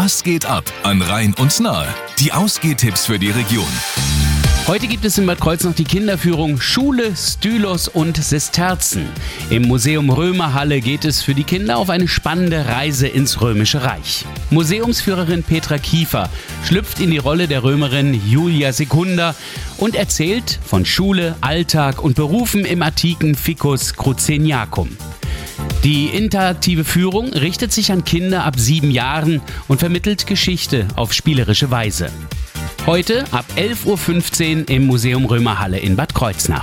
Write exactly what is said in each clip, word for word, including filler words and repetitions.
Was geht ab an Rhein und Nahe? Die Ausgehtipps für die Region. Heute gibt es in Bad Kreuznach die Kinderführung Schule, Stylos und Sesterzen. Im Museum Römerhalle geht es für die Kinder auf eine spannende Reise ins Römische Reich. Museumsführerin Petra Kiefer schlüpft in die Rolle der Römerin Julia Secunda und erzählt von Schule, Alltag und Berufen im antiken Ficus Cruceniacum. Die interaktive Führung richtet sich an Kinder ab sieben Jahren und vermittelt Geschichte auf spielerische Weise. Heute ab elf Uhr fünfzehn im Museum Römerhalle in Bad Kreuznach.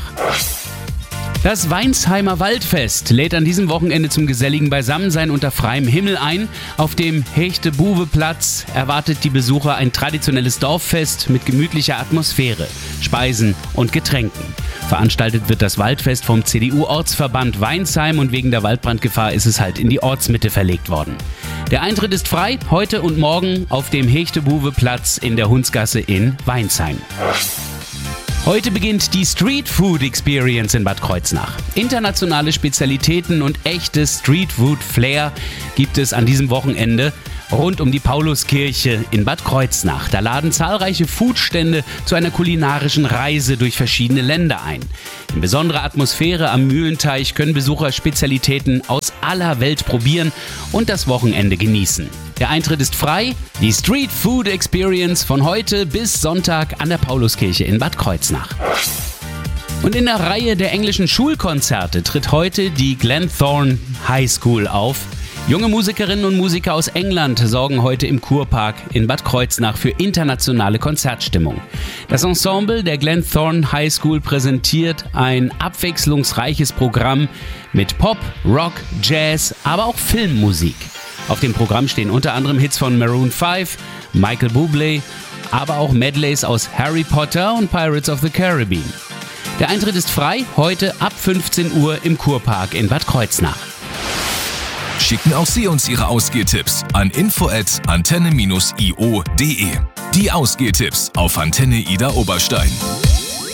Das Weinsheimer Waldfest lädt an diesem Wochenende zum geselligen Beisammensein unter freiem Himmel ein. Auf dem Hechte-Buwe-Platz erwartet die Besucher ein traditionelles Dorffest mit gemütlicher Atmosphäre, Speisen und Getränken. Veranstaltet wird das Waldfest vom C D U-Ortsverband Weinsheim und wegen der Waldbrandgefahr ist es halt in die Ortsmitte verlegt worden. Der Eintritt ist frei, heute und morgen auf dem Hechte-Buwe-Platz in der Hundsgasse in Weinsheim. Heute beginnt die Street Food Experience in Bad Kreuznach. Internationale Spezialitäten und echtes Street Food Flair gibt es an diesem Wochenende rund um die Pauluskirche in Bad Kreuznach. Da laden zahlreiche Foodstände zu einer kulinarischen Reise durch verschiedene Länder ein. In besonderer Atmosphäre am Mühlenteich können Besucher Spezialitäten aus aller Welt probieren und das Wochenende genießen. Der Eintritt ist frei. Die Street Food Experience von heute bis Sonntag an der Pauluskirche in Bad Kreuznach. Und in der Reihe der englischen Schulkonzerte tritt heute die Glenthorne High School auf. Junge Musikerinnen und Musiker aus England sorgen heute im Kurpark in Bad Kreuznach für internationale Konzertstimmung. Das Ensemble der Glenthorne High School präsentiert ein abwechslungsreiches Programm mit Pop, Rock, Jazz, aber auch Filmmusik. Auf dem Programm stehen unter anderem Hits von Maroon fünf, Michael Bublé, aber auch Medleys aus Harry Potter und Pirates of the Caribbean. Der Eintritt ist frei, heute ab fünfzehn Uhr im Kurpark in Bad Kreuznach. Schicken auch Sie uns Ihre Ausgehtipps an info at antenne dash i o punkt de. Die Ausgehtipps auf Antenne Ida Oberstein.